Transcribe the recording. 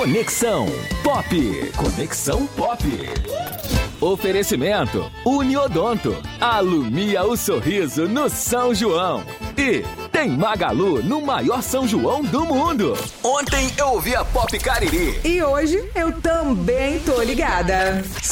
Conexão Pop. Conexão Pop. Oferecimento Uniodonto. Alumia o sorriso no São João. E tem Magalu no maior São João do mundo. Ontem eu ouvi a Pop Cariri. E hoje eu também tô ligada.